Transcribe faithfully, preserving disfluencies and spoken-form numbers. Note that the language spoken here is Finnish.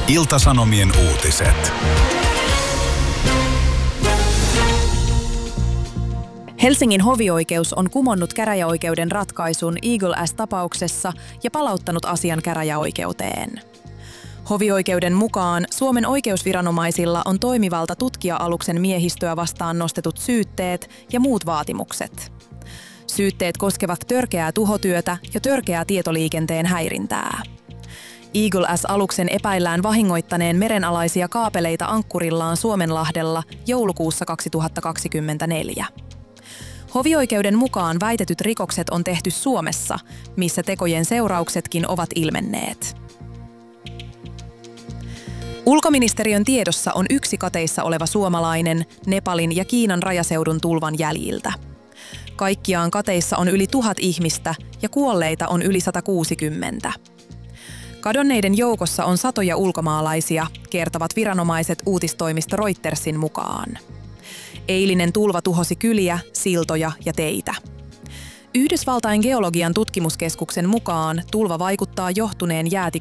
Ilta-Sanomien uutiset. Helsingin hovioikeus on kumonnut käräjäoikeuden ratkaisun Eagle Ass-tapauksessa ja palauttanut asian käräjäoikeuteen. Hovioikeuden mukaan Suomen oikeusviranomaisilla on toimivalta tutkia aluksen miehistöä vastaan nostetut syytteet ja muut vaatimukset. Syytteet koskevat törkeää tuhotyötä ja törkeää tietoliikenteen häirintää. Eagle Ass-aluksen epäillään vahingoittaneen merenalaisia kaapeleita ankkurillaan Suomenlahdella joulukuussa kaksituhattakaksikymmentäneljä. Hovioikeuden mukaan väitetyt rikokset on tehty Suomessa, missä tekojen seurauksetkin ovat ilmenneet. Ulkoministeriön tiedossa on yksi kateissa oleva suomalainen Nepalin ja Kiinan rajaseudun tulvan jäljiltä. Kaikkiaan kateissa on yli tuhat ihmistä ja kuolleita on yli sata kuusikymmentä. Kadonneiden joukossa on satoja ulkomaalaisia, kertovat viranomaiset uutistoimisto Reutersin mukaan. Eilinen tulva tuhosi kyliä, siltoja ja teitä. Yhdysvaltain geologian tutkimuskeskuksen mukaan tulva vaikuttaa johtuneen jäätikön